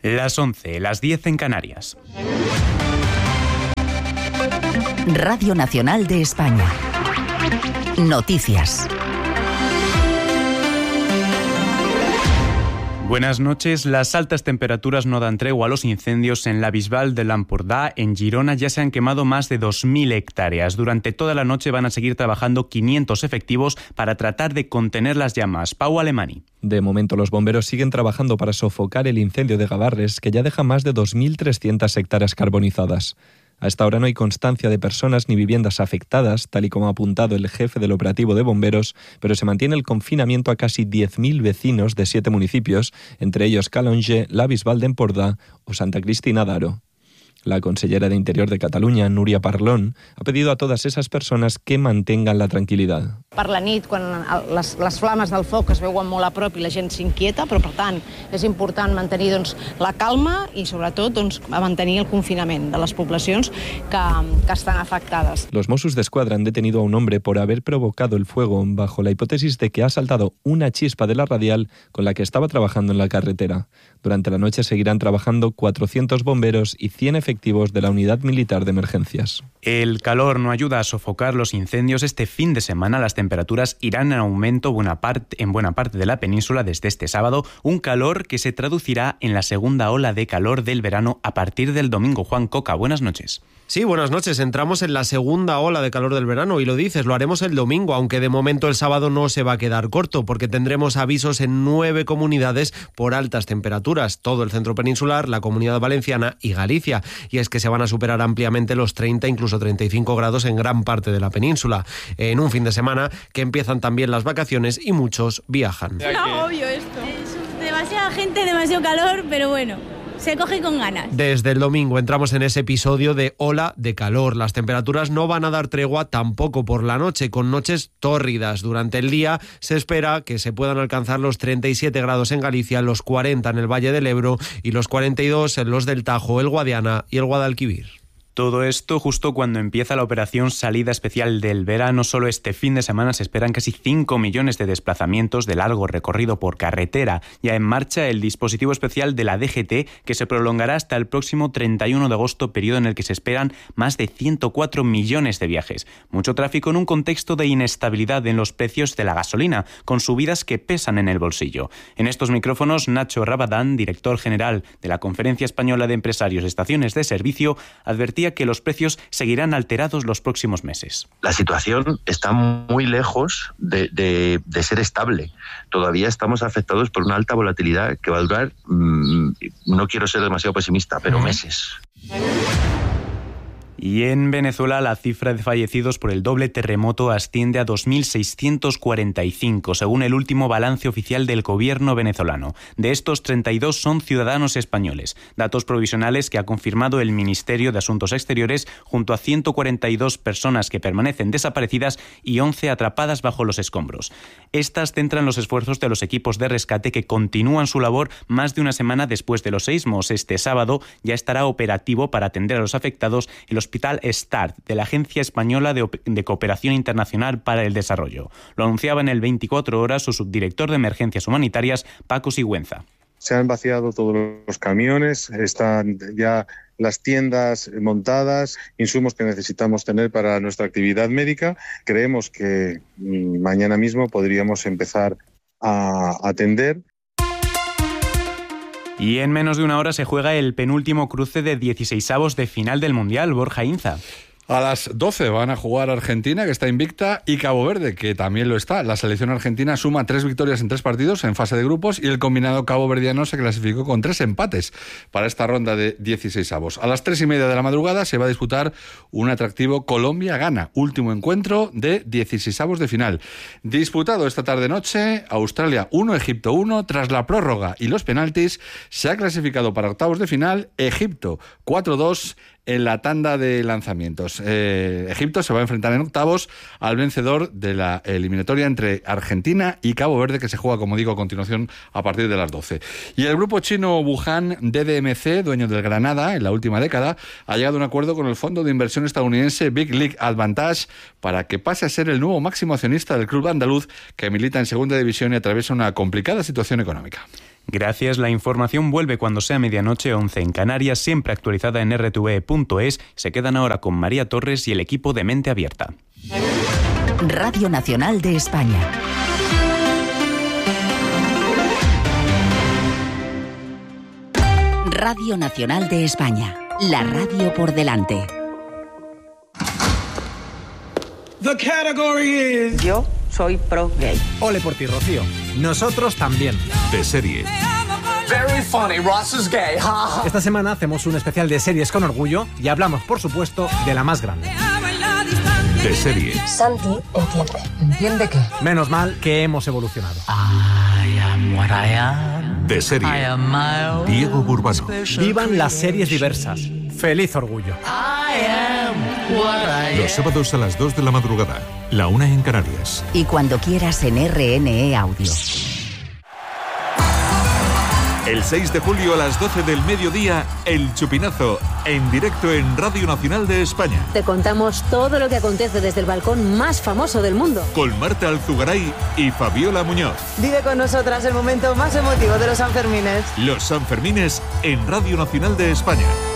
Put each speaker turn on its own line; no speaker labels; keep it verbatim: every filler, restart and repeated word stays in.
Las once, las diez en Canarias.
Radio Nacional de España. Noticias.
Buenas noches. Las altas temperaturas no dan tregua a los incendios en la Bisbal de l'Empordà. En Girona ya se han quemado más de dos mil hectáreas. Durante toda la noche van a seguir trabajando quinientos efectivos para tratar de contener las llamas. Pau Alemany.
De momento, los bomberos siguen trabajando para sofocar el incendio de Gavarres, que ya deja más de dos mil trescientas hectáreas carbonizadas. A esta hora no hay constancia de personas ni viviendas afectadas, tal y como ha apuntado el jefe del operativo de bomberos, pero se mantiene el confinamiento a casi diez mil vecinos de siete municipios, entre ellos Calonge, la Bisbal d'Empordà o Santa Cristina d'Aro. La consellera de Interior de Catalunya, Núria Parlon, ha pedido a todas esas personas que mantengan la tranquilidad.
Per la nit, quan les, les flames del foc es veuen molt a prop i la gent s'inquieta, però per tant és important mantenir doncs, la calma i sobretot doncs, mantenir el confinament de les poblacions que, que estan afectades.
Los Mossos d'Esquadra han detenido a un hombre por haber provocado el fuego bajo la hipótesis de que ha saltado una chispa de la radial con la que estaba trabajando en la carretera. Durante la noche seguirán trabajando cuatrocientos bomberos y cien efectivos de la Unidad Militar de Emergencias.
El calor no ayuda a sofocar los incendios. Este fin de semana las temperaturas irán en aumento buena parte, en buena parte de la península desde este sábado, un calor que se traducirá en la segunda ola de calor del verano a partir del domingo. Juan Coca, buenas noches.
Sí, buenas noches. Entramos en la segunda ola de calor del verano y lo dices, lo haremos el domingo, aunque de momento el sábado no se va a quedar corto porque tendremos avisos en nueve comunidades por altas temperaturas, todo el centro peninsular, la Comunidad Valenciana y Galicia. Y es que se van a superar ampliamente los treinta, incluso treinta y cinco grados en gran parte de la península. En un fin de semana que empiezan también las vacaciones y muchos viajan.
No, obvio esto. Es demasiada gente, demasiado calor, pero bueno, se coge con ganas.
Desde el domingo entramos en ese episodio de ola de calor. Las temperaturas no van a dar tregua tampoco por la noche, con noches tórridas. Durante el día se espera que se puedan alcanzar los treinta y siete grados en Galicia, los cuarenta en el Valle del Ebro y los cuarenta y dos en los del Tajo, el Guadiana y el Guadalquivir.
Todo esto justo cuando empieza la operación salida especial del verano. Solo este fin de semana se esperan casi cinco millones de desplazamientos de largo recorrido por carretera. Ya en marcha el dispositivo especial de la D G T, que se prolongará hasta el próximo treinta y uno de agosto, periodo en el que se esperan más de ciento cuatro millones de viajes. Mucho tráfico en un contexto de inestabilidad en los precios de la gasolina, con subidas que pesan en el bolsillo. En estos micrófonos, Nacho Rabadán, director general de la Conferencia Española de Empresarios de Estaciones de Servicio, advertía que los precios seguirán alterados los próximos meses.
La situación está muy lejos de, de, de ser estable. Todavía estamos afectados por una alta volatilidad que va a durar, mmm, no quiero ser demasiado pesimista, pero meses.
Y en Venezuela la cifra de fallecidos por el doble terremoto asciende a dos mil seiscientos cuarenta y cinco, según el último balance oficial del gobierno venezolano. De estos, treinta y dos son ciudadanos españoles, datos provisionales que ha confirmado el Ministerio de Asuntos Exteriores, junto a ciento cuarenta y dos personas que permanecen desaparecidas y once atrapadas bajo los escombros. Estas centran los esfuerzos de los equipos de rescate que continúan su labor más de una semana después de los seísmos. Este sábado ya estará operativo para atender a los afectados el Hospital START de la Agencia Española de, de Cooperación Internacional para el Desarrollo. Lo anunciaba en el veinticuatro horas su subdirector de Emergencias Humanitarias, Paco Sigüenza.
Se han vaciado todos los camiones, están ya las tiendas montadas, insumos que necesitamos tener para nuestra actividad médica. Creemos que mañana mismo podríamos empezar a atender.
Y en menos de una hora se juega el penúltimo cruce de dieciseisavos de final del Mundial. Borja Inza.
A las doce van a jugar Argentina, que está invicta, y Cabo Verde, que también lo está. La selección argentina suma tres victorias en tres partidos en fase de grupos y el combinado caboverdiano se clasificó con tres empates para esta ronda de dieciseisavos. A las tres y media de la madrugada se va a disputar un atractivo Colombia-Ghana, último encuentro de dieciseisavos de final. Disputado esta tarde-noche, Australia uno, Egipto uno. Tras la prórroga y los penaltis, se ha clasificado para octavos de final Egipto cuatro dos en la tanda de lanzamientos. Eh, Egipto se va a enfrentar en octavos al vencedor de la eliminatoria entre Argentina y Cabo Verde, que se juega, como digo, a continuación a partir de las doce. Y el grupo chino Wuhan D D M C, dueño del Granada en la última década, ha llegado a un acuerdo con el fondo de inversión estadounidense Big League Advantage para que pase a ser el nuevo máximo accionista del club andaluz, que milita en segunda división y atraviesa una complicada situación económica.
Gracias, la información vuelve cuando sea medianoche, once en Canarias, siempre actualizada en r t v punto es. Se quedan ahora con María Torres y el equipo de Mente Abierta.
Radio Nacional de España. Radio Nacional de España. La radio por delante.
The category is...
Yo soy pro gay.
Ole por ti, Rocío. Nosotros también.
De serie.
Very funny, Ross is gay. Esta semana hacemos un especial de series con orgullo y hablamos, por supuesto, de la más grande.
De serie.
Santi entiende. ¿Entiende qué?
Menos mal que hemos evolucionado.
I am what I am.
De serie.
I am my
Diego Burbano.
Vivan las series diversas. Feliz orgullo.
I am what I am.
Los sábados a las dos de la madrugada. La una en Canarias.
Y cuando quieras en R N E Audio.
El seis de julio a las doce del mediodía, El Chupinazo, en directo en Radio Nacional de España.
Te contamos todo lo que acontece desde el balcón más famoso del mundo.
Con Marta Alzugaray y Fabiola Muñoz.
Vive con nosotras el momento más emotivo de los Sanfermines.
Los Sanfermines en Radio Nacional de España.